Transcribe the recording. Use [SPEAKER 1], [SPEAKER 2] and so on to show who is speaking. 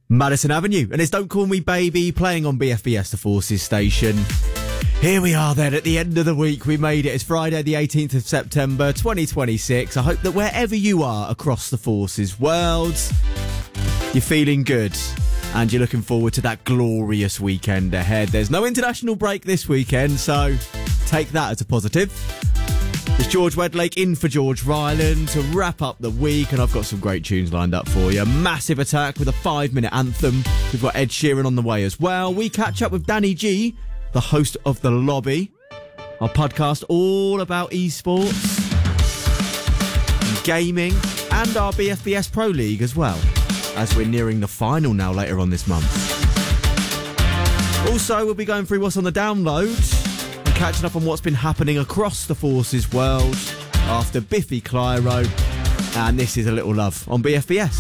[SPEAKER 1] Madison Avenue, and it's Don't Call Me Baby playing on BFBS, the Forces station. Here we are then at the end of the week. We made it. It's Friday the 18th of September 2026. I hope that wherever you are across the Forces world, you're feeling good and you're looking forward to that glorious weekend ahead. There's no international break this weekend, so take that as a positive. It's George Wedlake in for George Ryland to wrap up the week, and I've got some great tunes lined up for you. Massive Attack with a 5-minute anthem. We've got Ed Sheeran on the way as well. We catch up with Danny G, the host of The Lobby, our podcast all about esports, gaming, and our BFBS Pro League as well, as we're nearing the final now later on this month. Also, we'll be going through what's on the download and catching up on what's been happening across the Forces world after Biffy Clyro, and this is A Little Love on BFBS.